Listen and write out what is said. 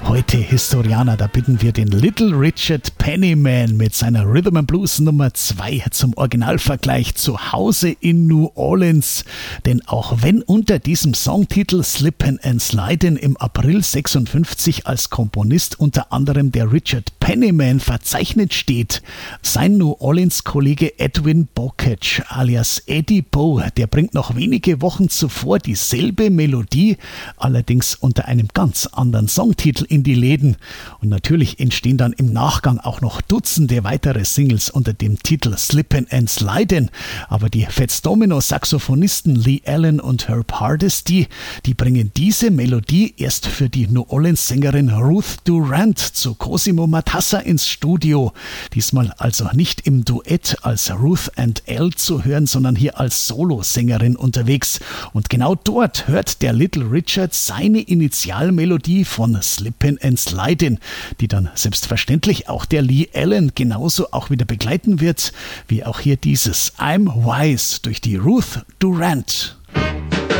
Heute Historianer, da bitten wir den Little Richard Pennyman mit seiner Rhythm and Blues Nummer 2 zum Originalvergleich zu Hause in New Orleans. Denn auch wenn unter diesem Songtitel Slippin' and Slidin' im April 56 als Komponist unter anderem der Richard Pennyman verzeichnet steht, sein New Orleans-Kollege Edwin Bocage alias Eddie Bo, der bringt noch wenige Wochen zuvor dieselbe Melodie, allerdings unter einem ganz anderen Songtitel in die Läden. Und natürlich entstehen dann im Nachgang auch noch Dutzende weitere Singles unter dem Titel Slippin' and Slidin'. Aber die Fats Domino Saxophonisten Lee Allen und Herb Hardesty, die bringen diese Melodie erst für die New Orleans Sängerin Ruth Durant zu Cosimo Matassa ins Studio. Diesmal also nicht im Duett als Ruth and L zu hören, sondern hier als Solosängerin unterwegs. Und genau dort hört der Little Richard seine Initialmelodie von Slippin' and Slidin', die dann selbstverständlich auch der Lee Allen genauso auch wieder begleiten wird, wie auch hier dieses I'm Wise durch die Ruth Durant.